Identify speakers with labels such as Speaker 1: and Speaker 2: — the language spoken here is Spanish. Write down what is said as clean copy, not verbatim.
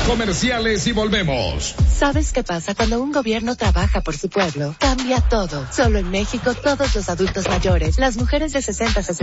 Speaker 1: comerciales y volvemos.
Speaker 2: ¿Sabes qué pasa cuando un gobierno trabaja por su pueblo? Cambia todo. Solo en México, todos los adultos mayores, las mujeres de 60 a 60